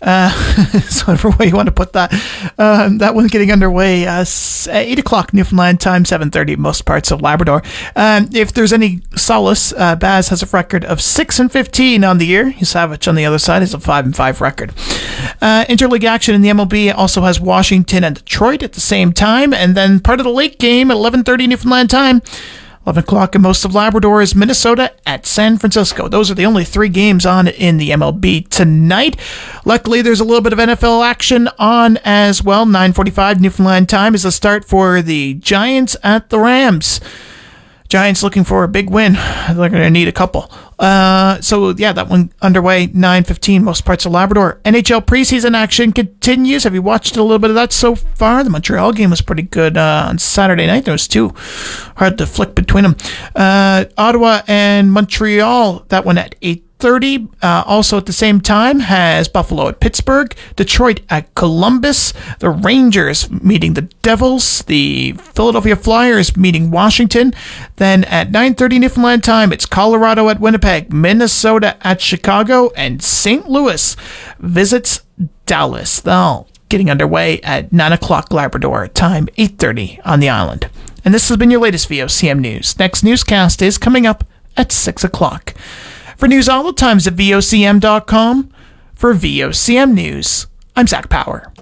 So whatever way you want to put that. That one's getting underway 8 o'clock Newfoundland time, 7:30 most parts of Labrador. If there's any solace, Baz has a record of 6-15 on the year. Savage on the other side is a 5-5 record. Interleague action in the MLB also has Washington and Detroit at the same time, and then part of the late game at 11:30 Newfoundland time, 11 o'clock in most of Labrador, is Minnesota at San Francisco. Those are the only three games on in the MLB tonight. Luckily, there's a little bit of NFL action on as well. 9:45 Newfoundland time is the start for the Giants at the Rams. Giants looking for a big win. They're going to need a couple. That one underway, 9:15, most parts of Labrador. NHL preseason action continues. Have you watched a little bit of that so far? The Montreal game was pretty good on Saturday night. There was two. Hard to flick between them. Ottawa and Montreal, that one at 8:30. Also at the same time has Buffalo at Pittsburgh, Detroit at Columbus, the Rangers meeting the Devils, the Philadelphia Flyers meeting Washington. Then at 9:30 Newfoundland time, it's Colorado at Winnipeg, Minnesota at Chicago, and St. Louis visits Dallas. They're getting underway at 9 o'clock Labrador time, 8:30 on the island. And this has been your latest VOCM News. Next newscast is coming up at 6 o'clock. For news all the times at VOCM.com. For VOCM News, I'm Zach Power.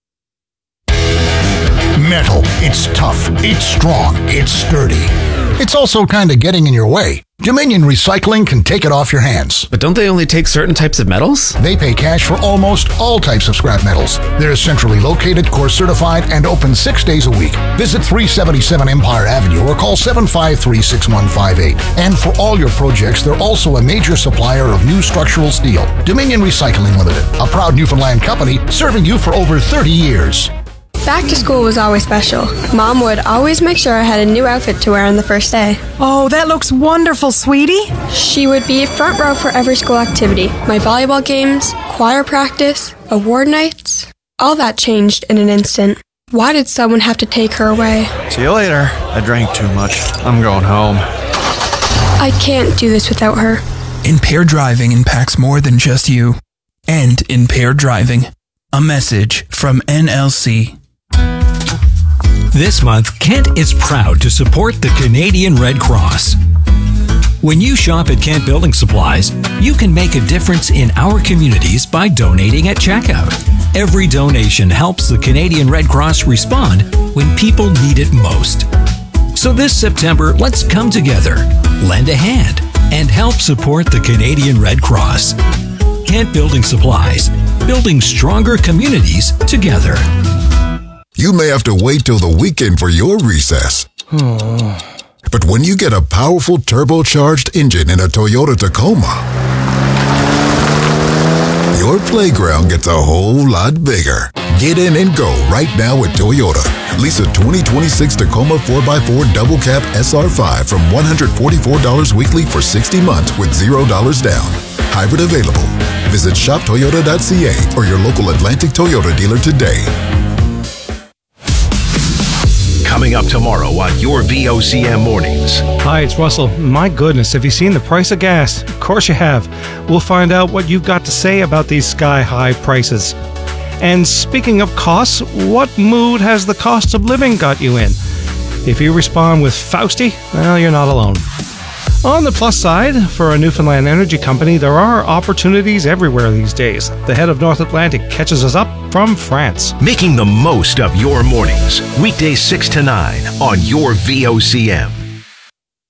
Metal. It's tough. It's strong. It's sturdy. It's also kind of getting in your way. Dominion Recycling can take it off your hands. But don't they only take certain types of metals? They pay cash for almost all types of scrap metals. They're centrally located, course certified, and open 6 days a week. Visit 377 Empire Avenue or call 753-6158. And for all your projects, they're also a major supplier of new structural steel. Dominion Recycling Limited, a proud Newfoundland company serving you for over 30 years. Back to school was always special. Mom would always make sure I had a new outfit to wear on the first day. Oh, that looks wonderful, sweetie. She would be front row for every school activity. My volleyball games, choir practice, award nights. All that changed in an instant. Why did someone have to take her away? See you later. I drank too much. I'm going home. I can't do this without her. Impaired driving impacts more than just you. End impaired driving. A message from NLC. This month, Kent is proud to support the Canadian Red Cross. When you shop at Kent Building Supplies, you can make a difference in our communities by donating at checkout. Every donation helps the Canadian Red Cross respond when people need it most. So this September, let's come together, lend a hand, and help support the Canadian Red Cross. Kent Building Supplies, building stronger communities together. You may have to wait till the weekend for your recess. But when you get a powerful turbocharged engine in a Toyota Tacoma, your playground gets a whole lot bigger. Get in and go right now at Toyota. Lease a 2026 Tacoma 4x4 Double Cab SR5 from $144 weekly for 60 months with $0 down. Hybrid available. Visit shoptoyota.ca or your local Atlantic Toyota dealer today. Coming up tomorrow on your VOCM Mornings. Hi, it's Russell. My goodness, have you seen the price of gas? Of course you have. We'll find out what you've got to say about these sky-high prices. And speaking of costs, what mood has the cost of living got you in? If you respond with Fausti, well, you're not alone. On the plus side, for a Newfoundland energy company, there are opportunities everywhere these days. The head of North Atlantic catches us up from France. Making the most of your mornings. Weekdays 6 to 9 on your VOCM.